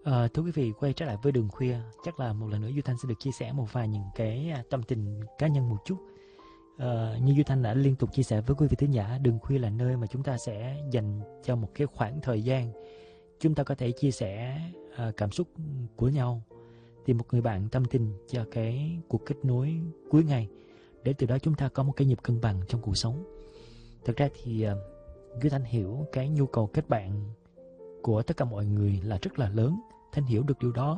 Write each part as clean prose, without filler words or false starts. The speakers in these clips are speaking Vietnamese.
Thưa quý vị, quay trở lại với Đường Khuya, chắc là một lần nữa Duy Thanh sẽ được chia sẻ một vài những cái tâm tình cá nhân một chút. Như Duy Thanh đã liên tục chia sẻ với quý vị thính giả, Đường Khuya là nơi mà chúng ta sẽ dành cho một cái khoảng thời gian chúng ta có thể chia sẻ cảm xúc của nhau, tìm một người bạn tâm tình cho cái cuộc kết nối cuối ngày, để từ đó chúng ta có một cái nhịp cân bằng trong cuộc sống. Thực ra thì Duy Thanh hiểu cái nhu cầu kết bạn của tất cả mọi người là rất là lớn. Thanh hiểu được điều đó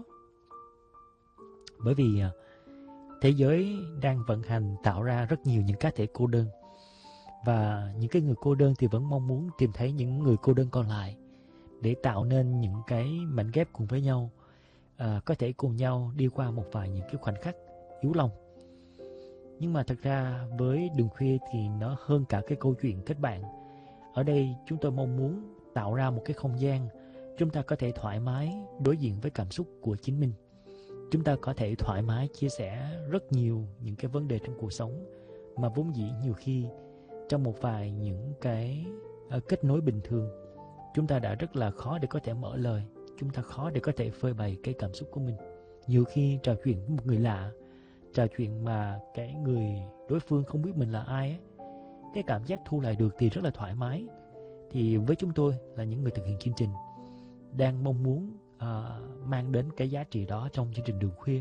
bởi vì thế giới đang vận hành tạo ra rất nhiều những cá thể cô đơn, và những cái người cô đơn thì vẫn mong muốn tìm thấy những người cô đơn còn lại để tạo nên những cái mảnh ghép cùng với nhau, có thể cùng nhau đi qua một vài những cái khoảnh khắc yếu lòng. Nhưng mà thật ra với Đường Khuya thì nó hơn cả cái câu chuyện kết bạn. Ở đây chúng tôi mong muốn tạo ra một cái không gian chúng ta có thể thoải mái đối diện với cảm xúc của chính mình. Chúng ta có thể thoải mái chia sẻ rất nhiều những cái vấn đề trong cuộc sống mà vốn dĩ nhiều khi trong một vài những cái kết nối bình thường chúng ta đã rất là khó để có thể mở lời, chúng ta khó để có thể phơi bày cái cảm xúc của mình. Nhiều khi trò chuyện với một người lạ, trò chuyện mà cái người đối phương không biết mình là ai ấy, cái cảm giác thu lại được thì rất là thoải mái. Thì với chúng tôi là những người thực hiện chương trình đang mong muốn mang đến cái giá trị đó trong chương trình Đường Khuya,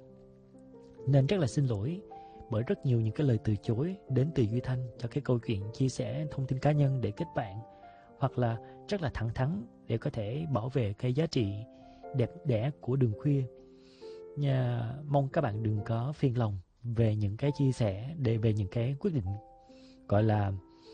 nên rất là xin lỗi bởi rất nhiều những cái lời từ chối đến từ Duy Thanh cho cái câu chuyện chia sẻ thông tin cá nhân để kết bạn, hoặc là rất là thẳng thắn để có thể bảo vệ cái giá trị đẹp đẽ của Đường Khuya. Mong các bạn đừng có phiền lòng về những cái chia sẻ, để về những cái quyết định gọi là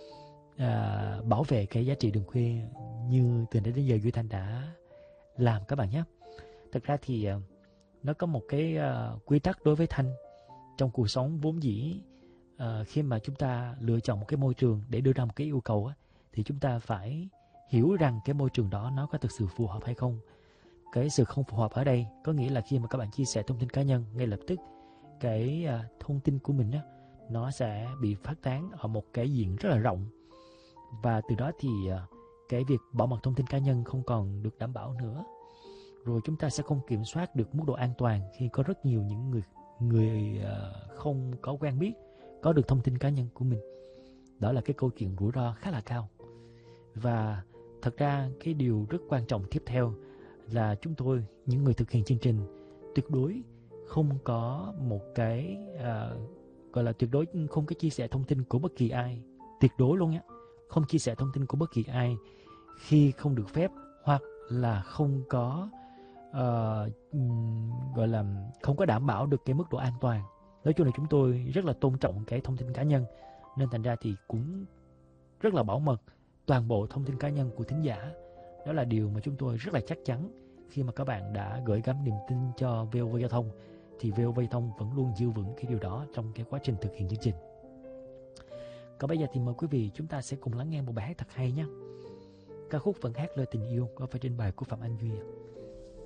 bảo vệ cái giá trị Đường Khuya như từ đến giờ Duy Thanh đã làm các bạn nhé. Thật ra thì nó có một cái quy tắc đối với Thanh trong cuộc sống vốn dĩ. Khi mà chúng ta lựa chọn một cái môi trường để đưa ra một cái yêu cầu thì chúng ta phải hiểu rằng cái môi trường đó nó có thực sự phù hợp hay không. Cái sự không phù hợp ở đây có nghĩa là khi mà các bạn chia sẻ thông tin cá nhân, ngay lập tức cái thông tin của mình nó sẽ bị phát tán ở một cái diện rất là rộng, và từ đó thì cái việc bảo mật thông tin cá nhân không còn được đảm bảo nữa. Rồi chúng ta sẽ không kiểm soát được mức độ an toàn khi có rất nhiều những người không có quen biết có được thông tin cá nhân của mình. Đó là cái câu chuyện rủi ro khá là cao. Và thật ra cái điều rất quan trọng tiếp theo là chúng tôi, những người thực hiện chương trình, tuyệt đối không có một cái gọi là tuyệt đối không có chia sẻ thông tin của bất kỳ ai. Tuyệt đối luôn nhé. Không chia sẻ thông tin của bất kỳ ai khi không được phép, hoặc là không có gọi là không có đảm bảo được cái mức độ an toàn. Nói chung là chúng tôi rất là tôn trọng cái thông tin cá nhân, nên thành ra thì cũng rất là bảo mật toàn bộ thông tin cá nhân của thính giả. Đó là điều mà chúng tôi rất là chắc chắn. Khi mà các bạn đã gửi gắm niềm tin cho VOV Giao thông thì VOV Giao thông vẫn luôn giữ vững cái điều đó trong cái quá trình thực hiện chương trình. Còn bây giờ thì mời quý vị chúng ta sẽ cùng lắng nghe một bài hát thật hay nhé. Ca khúc Vẫn Hát Lời Tình Yêu có phải trên bài của Phạm Anh Duy.